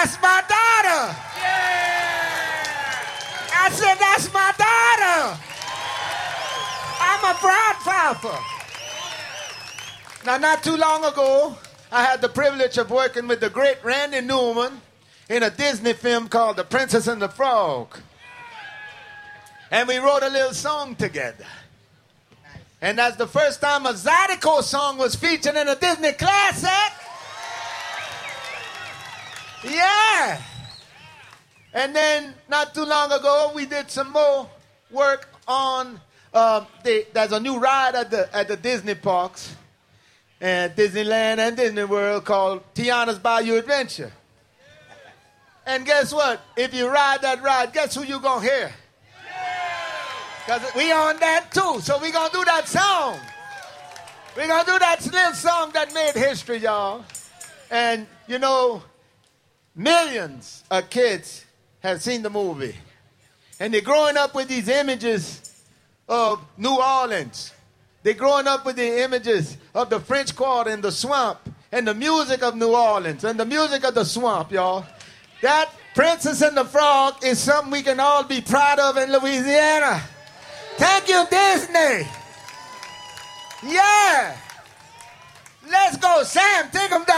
That's my daughter. I said, that's my daughter. I'm a proud papa. Now, not too long ago, I had the privilege of working with the great Randy Newman in a Disney film called The Princess and the Frog. And we wrote a little song together. And that's the first time a Zydeco song was featured in a Disney classic. Yeah. And then, not too long ago, we did some more work on, there's a new ride at the Disney parks, and Disneyland and Disney World, called Tiana's Bayou Adventure. And guess what? If you ride that ride, guess who you gonna hear? Because we on that too, so we gonna do that song. We gonna do that little song that made history, y'all. And, you know, millions of kids have seen the movie. And they're growing up with these images of New Orleans. They're growing up with the images of the French Quarter and the swamp and the music of New Orleans and the music of the swamp, y'all. That Princess and the Frog is something we can all be proud of in Louisiana. Thank you, Disney. Yeah. Let's go, Sam. Take them down.